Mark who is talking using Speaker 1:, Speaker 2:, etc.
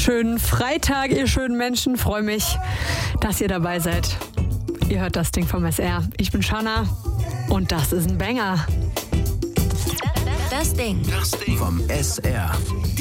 Speaker 1: wunderschönen Freitag, ihr schönen Menschen. Freue mich, dass ihr dabei seid. Ihr hört das Ding vom SR. Ich bin Shanna und das ist ein Banger.
Speaker 2: Das Ding vom SR.